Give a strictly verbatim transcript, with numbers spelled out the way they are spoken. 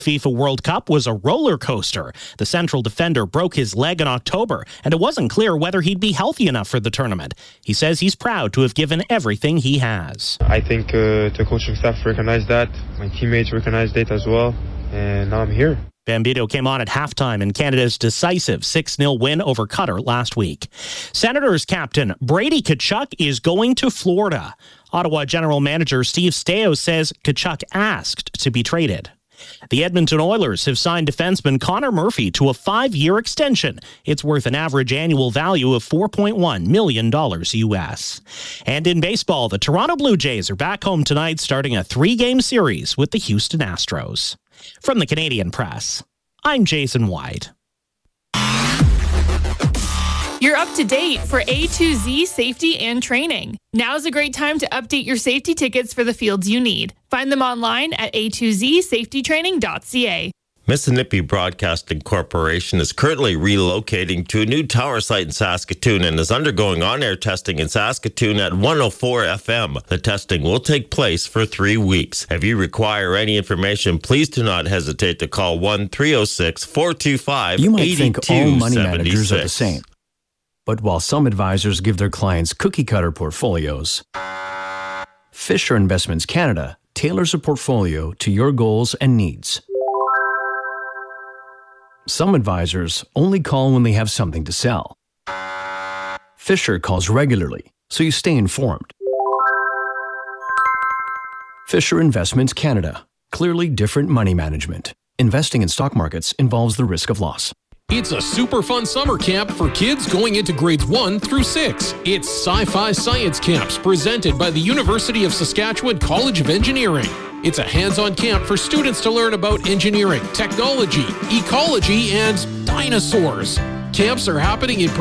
FIFA World Cup was a roller coaster. The central defender broke his leg in October, and it wasn't clear whether he'd be healthy enough for the tournament. He says he's proud to have given everything he has. I think uh, the coaching staff recognized that. My teammates recognized it as well, and now I'm here. Bambino came on at halftime in Canada's decisive six nil win over Qatar last week. Senators captain Brady Tkachuk is going to Florida. Ottawa General Manager Steve Staios says Tkachuk asked to be traded. The Edmonton Oilers have signed defenseman Connor Murphy to a five-year extension. It's worth an average annual value of four point one million dollars U S. And in baseball, the Toronto Blue Jays are back home tonight, starting a three-game series with the Houston Astros. From the Canadian Press, I'm Jason White. You're up to date for A to Z safety and training. Now's a great time to update your safety tickets for the fields you need. Find them online at a to z safety training dot c a. Mississippi Broadcasting Corporation is currently relocating to a new tower site in Saskatoon and is undergoing on-air testing in Saskatoon at one oh four F M. The testing will take place for three weeks. If you require any information, please do not hesitate to call one three oh six, four two five, eight two seven six. You might think all money managers are the same. But while some advisors give their clients cookie-cutter portfolios, Fisher Investments Canada tailors a portfolio to your goals and needs. Some advisors only call when they have something to sell. Fisher calls regularly, so you stay informed. Fisher Investments Canada. Clearly different money management. Investing in stock markets involves the risk of loss. It's a super fun summer camp for kids going into grades one through six. It's Sci-Fi Science Camps presented by the University of Saskatchewan College of Engineering. It's a hands-on camp for students to learn about engineering, technology, ecology, and dinosaurs. Camps are happening in